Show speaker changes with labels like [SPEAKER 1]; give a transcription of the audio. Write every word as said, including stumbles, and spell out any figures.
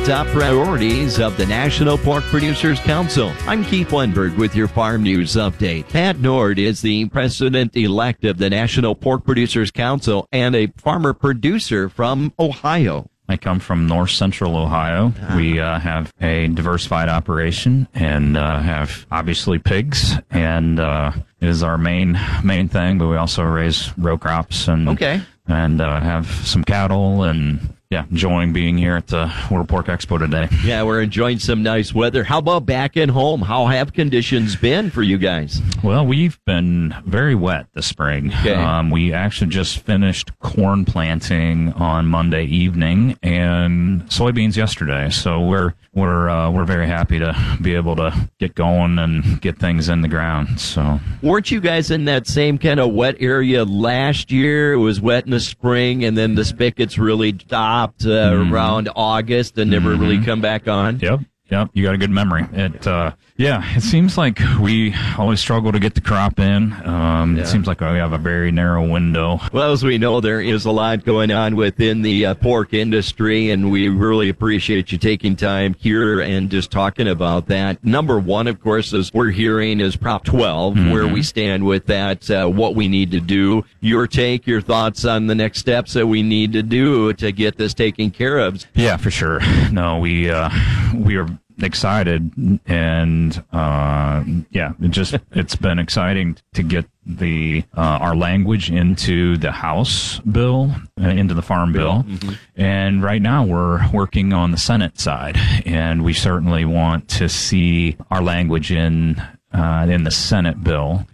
[SPEAKER 1] top priorities of the National Pork Producers Council. I'm Keith Lundberg with your Farm News Update. Pat Nord is the president-elect of the National Pork Producers Council and a farmer producer from Ohio.
[SPEAKER 2] I come from north central Ohio.
[SPEAKER 1] Ah.
[SPEAKER 2] We uh, have a diversified operation and uh, have obviously pigs, and uh, is our main main thing. But we also raise row crops and
[SPEAKER 1] Okay.
[SPEAKER 2] and uh, have some cattle, and yeah, enjoying being here at the World Pork Expo today.
[SPEAKER 1] Yeah, we're enjoying some nice weather. How about back at home? How have conditions been for you guys?
[SPEAKER 2] Well, we've been very wet this spring.
[SPEAKER 1] Okay.
[SPEAKER 2] Um, we actually just finished corn planting on Monday evening and soybeans yesterday. So we're we're uh, we're very happy to be able to get going and get things in the ground. So
[SPEAKER 1] Weren't you guys in that same kind of wet area last year? It was wet in the spring, and then the spigots really stopped uh,
[SPEAKER 2] Mm-hmm.
[SPEAKER 1] around August and never
[SPEAKER 2] Mm-hmm.
[SPEAKER 1] really come back on.
[SPEAKER 2] Yep. Yep. You got a good memory. It, uh, yeah, it seems like we always struggle to get the crop in. Um,
[SPEAKER 1] Yeah.
[SPEAKER 2] It seems like we have a very narrow window.
[SPEAKER 1] Well, as we know, there is a lot going on within the uh, pork industry, and we really appreciate you taking time here and just talking about that. Number one, of course, as we're hearing, is Prop twelve, where we stand with that, uh, what we need to do. Your take, your thoughts on the next steps that we need to do to get this taken care of.
[SPEAKER 2] Yeah, for sure. No, we, uh, we are excited, and uh yeah it just it's been exciting to get the uh our language into the House bill, uh, into the Farm Bill. And right now we're working on the Senate side, and we certainly want to see our language in uh in the Senate bill.